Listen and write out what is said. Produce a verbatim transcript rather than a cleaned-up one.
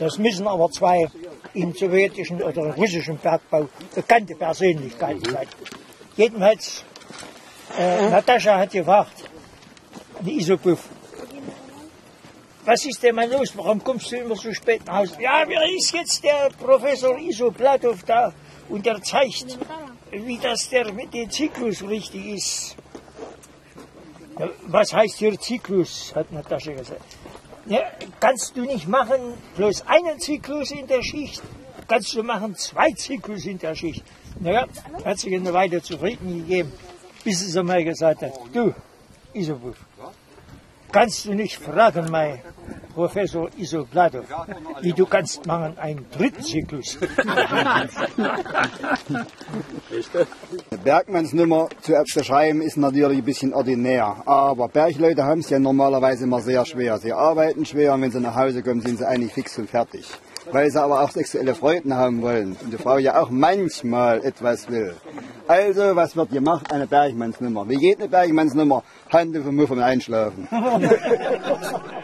Das müssen aber zwei im sowjetischen oder russischen Bergbau bekannte Persönlichkeiten sein. Jedenfalls, äh, Natascha hat gefragt, die Isopuff, was ist denn mal los, warum kommst du immer so spät nach Hause? Ja, wer ist jetzt der Professor Isoplatow da und der zeigt, wie das der mit dem Zyklus richtig ist. Ja, was heißt hier Zyklus, hat Natascha gesagt. Ja, kannst du nicht machen, bloß einen Zyklus in der Schicht, kannst du machen zwei Zyklus in der Schicht. Naja, hat sich eine Weile zufrieden gegeben, bis sie mal gesagt hat, du, Isopuff, kannst du nicht fragen, mein Professor Isoplatow, wie du kannst machen einen dritten Zyklus. Bergmannsnummer zu beschreiben ist natürlich ein bisschen ordinär, aber Bergleute haben es ja normalerweise immer sehr schwer. Sie arbeiten schwer und wenn sie nach Hause kommen, sind sie eigentlich fix und fertig. Weil sie aber auch sexuelle Freuden haben wollen und die Frau ja auch manchmal etwas will. Also, was wird gemacht? Eine Bergmannsnummer. Wie geht eine Bergmannsnummer? Hand auf den Muff und Einschlafen.